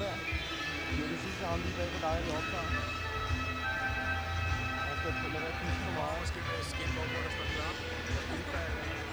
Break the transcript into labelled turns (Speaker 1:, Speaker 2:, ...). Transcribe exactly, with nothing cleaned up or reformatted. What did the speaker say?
Speaker 1: her. Det er det sidste ham lige bag på dig, vi optager. Jeg skal lade være at kigge for meget.
Speaker 2: Måske med skin, hvor der står klar.